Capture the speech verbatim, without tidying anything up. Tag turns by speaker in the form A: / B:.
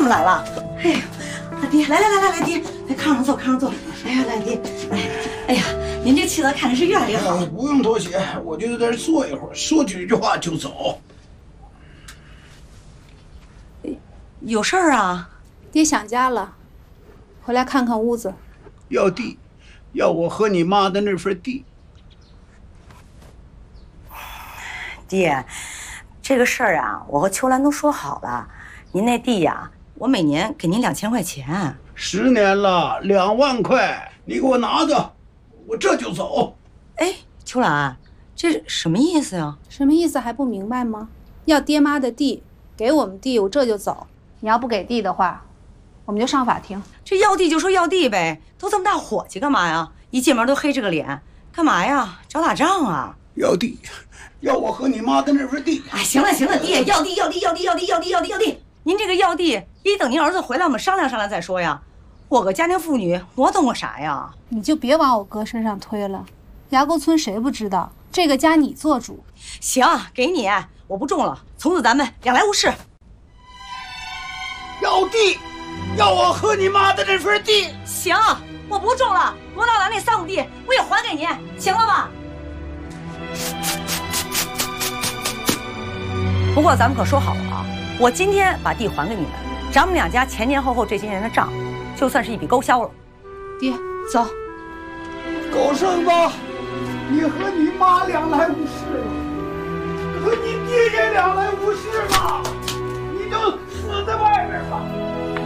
A: 们来了。哎呦，老爹，来来来来来，爹，来炕上坐，炕上坐。哎呀，来爹，哎，哎呀，您这气色看着是越来越好。
B: 呃、不用脱鞋，我就在这坐一会儿，说几句话就走。
A: 有事儿啊？
C: 爹想家了，回来看看屋子。
B: 要地，要我和你妈的那份地。
A: 爹，这个事儿啊，我和秋兰都说好了。您那地呀，我每年给您两千块钱。
B: 十年了，两万块，你给我拿着，我这就走。
A: 哎，秋兰，这什么意思呀？
C: 什么意思还不明白吗？要爹妈的地，给我们地，我这就走。你要不给地的话，我们就上法庭。
A: 这要地就说要地呗，都这么大伙计干嘛呀？一进门都黑着个脸，干嘛呀？找打仗啊？
B: 要地，要我和你妈的那份地。
A: 哎，行了行了，爹，要地要地要地要地要地要地要地。您这个要地也得等您儿子回来，我们商量商量再说呀。我个家庭妇女，我懂个啥呀？
C: 你就别往我哥身上推了。崖沟村谁不知道？这个家你做主。
A: 行，给你，我不中了，从此咱们两来无事。
B: 要地，要我和你妈的那份地。
A: 行，我不中了，罗道南那三亩地我也还给您，行了吧？不过咱们可说好了啊，我今天把地还给你们，咱们两家前前后后这些年的账，就算是一笔勾销了。
C: 爹，走。
B: 狗剩子，你和你妈两来无事了，和你爹也两来无事了，你就死在外面吧。